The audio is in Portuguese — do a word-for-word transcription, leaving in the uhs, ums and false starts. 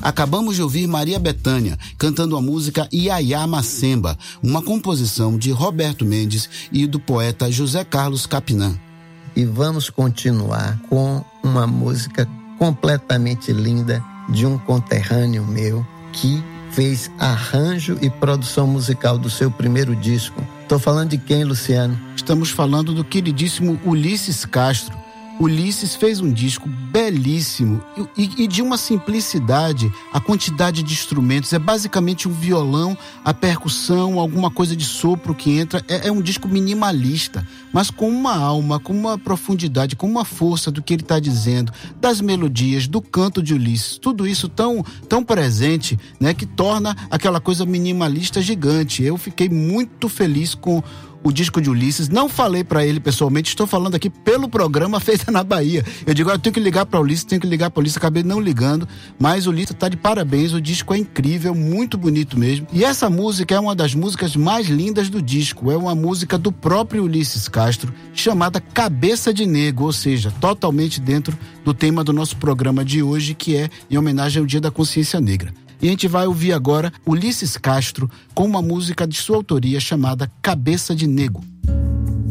Acabamos de ouvir Maria Bethânia cantando a música Iaiá Macemba, uma composição de Roberto Mendes e do poeta José Carlos Capinã. E vamos continuar com uma música completamente linda de um conterrâneo meu que fez arranjo e produção musical do seu primeiro disco. Estou falando de quem, Luciano? Estamos falando do queridíssimo Ulisses Castro. Ulisses fez um disco belíssimo e, e de uma simplicidade. A quantidade de instrumentos é basicamente um violão, a percussão, alguma coisa de sopro que entra. É, é um disco minimalista, mas com uma alma, com uma profundidade, com uma força do que ele está dizendo, das melodias, do canto de Ulisses. Tudo isso tão, tão presente, né, que torna aquela coisa minimalista gigante. Eu fiquei muito feliz com o disco de Ulisses. Não falei pra ele pessoalmente, estou falando aqui pelo programa Feita na Bahia. Eu digo, ah, eu tenho que ligar pra Ulisses, tenho que ligar pra Ulisses, acabei não ligando, mas o Ulisses tá de parabéns, o disco é incrível, muito bonito mesmo. E essa música é uma das músicas mais lindas do disco, é uma música do próprio Ulisses Castro, chamada Cabeça de Negro, ou seja, totalmente dentro do tema do nosso programa de hoje, que é em homenagem ao Dia da Consciência Negra. E a gente vai ouvir agora Ulisses Castro com uma música de sua autoria chamada Cabeça de Negro.